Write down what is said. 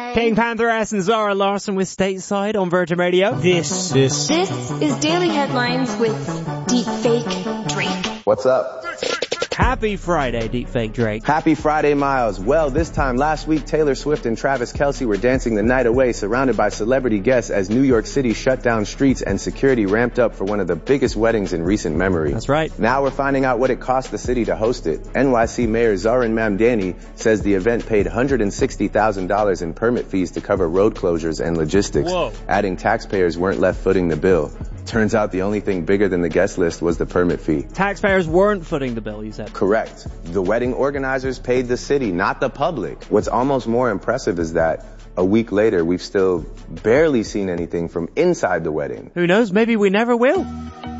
King Pantheress and Zara Larson with Stateside on Virgin Radio. This is Daily Headlines with Deepfake Drake. What's up? Happy Friday, Deepfake Drake. Happy Friday, Miles. Well, this time last week, Taylor Swift and Travis Kelce were dancing the night away, surrounded by celebrity guests as New York City shut down streets and security ramped up for one of the biggest weddings in recent memory. That's right. Now we're finding out what it cost the city to host it. NYC Mayor Zohran Mamdani says the event paid $160,000 in permit fees to cover road closures and logistics, adding taxpayers weren't left footing the bill. Turns out the only thing bigger than the guest list was the permit fee. Taxpayers weren't footing the bill, you said. Correct. The wedding organizers paid the city, not the public. What's almost more impressive is that a week later, we've still barely seen anything from inside the wedding. Who knows? Maybe we never will.